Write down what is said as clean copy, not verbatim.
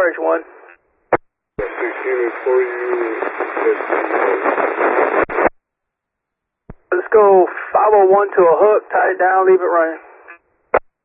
Orange 1. 16 is for you. Let's go 501 to a hook, tie it down, leave it running.